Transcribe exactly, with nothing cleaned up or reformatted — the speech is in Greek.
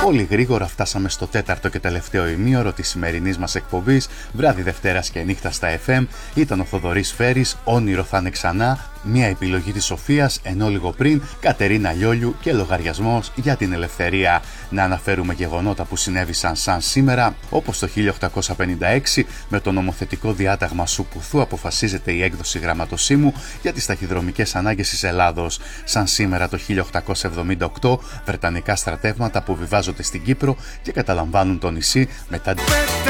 Πολύ γρήγορα φτάσαμε στο τέταρτο και τελευταίο ημίωρο της σημερινής μας εκπομπής, βράδυ Δευτέρας και νύχτα στα εφ εμ. Ήταν ο Θοδωρής Φέρης, όνειρο θα είναι ξανά, μια επιλογή της Σοφίας, ενώ λίγο πριν Κατερίνα Λιόλιου και λογαριασμός για την ελευθερία. Να αναφέρουμε γεγονότα που συνέβησαν σαν σήμερα, όπως το χίλια οκτακόσια πενήντα έξι με το νομοθετικό διάταγμα Σουκουθού αποφασίζεται η έκδοση γραμματοσύμου για τις ταχυδρομικές ανάγκες της Ελλάδος. Σαν σήμερα το χίλια οκτακόσια εβδομήντα οκτώ, βρετανικά στρατεύματα αποβιβάζονται στην Κύπρο και καταλαμβάνουν το νησί μετά